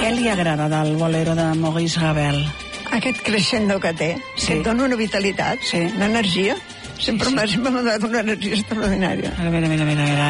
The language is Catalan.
Què li agrada del bolero de Maurice Ravel? Aquest crescendo que té, que et dona una vitalitat, una energia. Sempre m'ha donat una energia extraordinària. Mira.